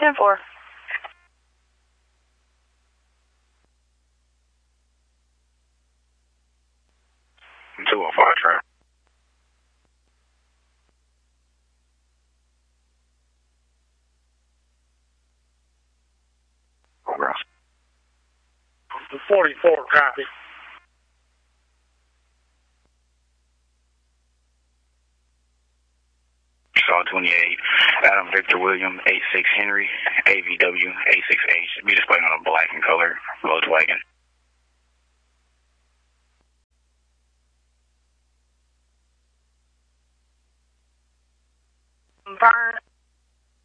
10-4. 205 trap. Progress. 44 copy. Shaw 28, Adam Victor William, 86 Henry, AVW, 86H. Be displayed on